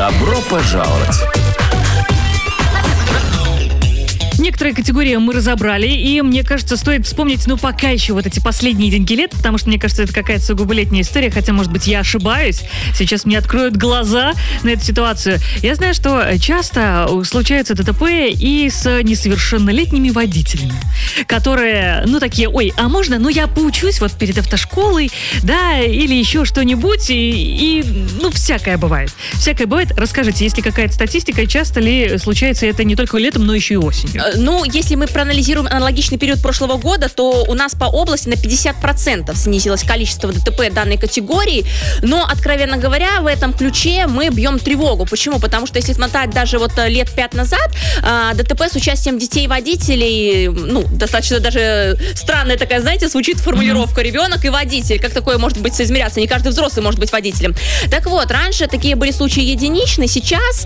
Добро пожаловать! Некоторые категории мы разобрали, и мне кажется, стоит вспомнить, пока еще вот эти последние деньги лет, потому что, мне кажется, это какая-то сугубо летняя история, хотя, может быть, я ошибаюсь. Сейчас мне откроют глаза на эту ситуацию. Я знаю, что часто случаются ДТП и с несовершеннолетними водителями, которые, такие, ой, а можно, я поучусь вот перед автошколой, да, или еще что-нибудь, и всякое бывает. Всякое бывает. Расскажите, есть ли какая-то статистика, часто ли случается это не только летом, но еще и осенью? Если мы проанализируем аналогичный период прошлого года, то у нас по области на 50% снизилось количество ДТП данной категории, но, откровенно говоря, в этом ключе мы бьем тревогу. Почему? Потому что если смотреть даже лет 5 назад, ДТП с участием детей-водителей, достаточно даже странная такая, звучит формулировка «ребенок и водитель». Как такое может быть соизмеряться? Не каждый взрослый может быть водителем. Так вот, раньше такие были случаи единичные, сейчас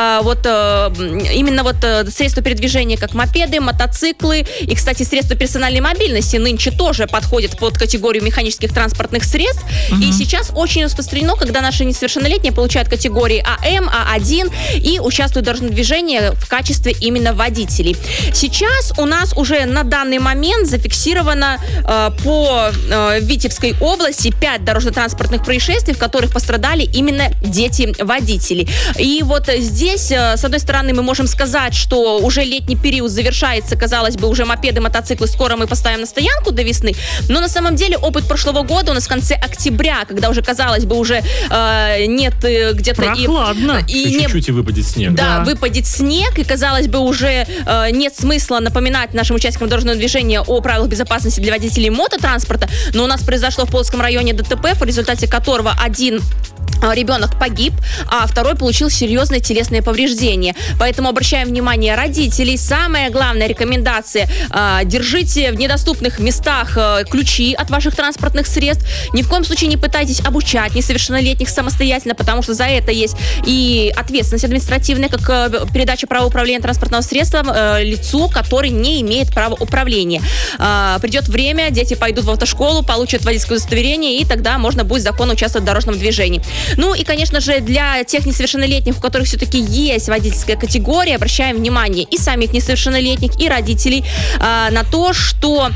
именно средства передвижения, как мопеды, мотоциклы и, кстати, средства персональной мобильности нынче тоже подходят под категорию механических транспортных средств. И сейчас очень распространено, когда наши несовершеннолетние получают категории АМ, А1 и участвуют в дорожном движении в качестве именно водителей. Сейчас у нас уже на данный момент зафиксировано по Витебской области 5 дорожно-транспортных происшествий, в которых пострадали именно дети-водители. И здесь, с одной стороны, мы можем сказать, что уже летний период завершается, казалось бы, уже мопеды, мотоциклы скоро мы поставим на стоянку до весны, но на самом деле опыт прошлого года у нас в конце октября, когда уже, казалось бы, уже нет где-то... Прохладно. И чуть-чуть и выпадет снег. Да, выпадет снег, и, казалось бы, уже нет смысла напоминать нашим участникам дорожного движения о правилах безопасности для водителей мототранспорта, но у нас произошло в Полоцком районе ДТП, в результате которого один ребенок погиб, а второй получил серьезные телесные повреждения. Поэтому обращаем внимание родителей. Самая главная рекомендация: держите в недоступных местах ключи от ваших транспортных средств. Ни в коем случае не пытайтесь обучать несовершеннолетних самостоятельно, потому что за это есть и ответственность административная, как передача права управления транспортного средства лицу, который не имеет права управления. Придет время, дети пойдут в автошколу, получат водительское удостоверение, и тогда можно будет законно участвовать в дорожном движении. И, конечно же, для тех несовершеннолетних, у которых все-таки есть водительская категория, обращаем внимание и самих несовершеннолетних, и родителей на то, что...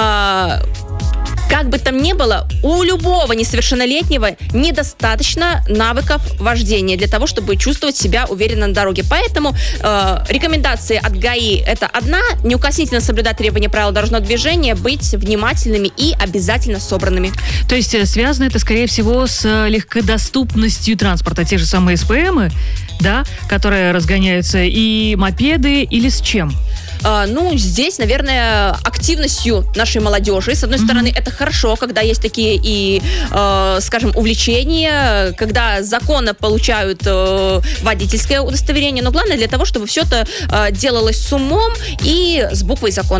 Как бы там ни было, у любого несовершеннолетнего недостаточно навыков вождения для того, чтобы чувствовать себя уверенно на дороге. Поэтому рекомендации от ГАИ — это одна: неукоснительно соблюдать требования правил дорожного движения, быть внимательными и обязательно собранными. То есть связано это, скорее всего, с легкодоступностью транспорта. Те же самые СПМы, да, которые разгоняются, и мопеды, или с чем? Здесь, наверное, активностью нашей молодежи. С одной стороны, это хорошо, когда есть такие и, скажем, увлечения, когда законно получают водительское удостоверение. Но главное для того, чтобы все это делалось с умом и с буквой закона.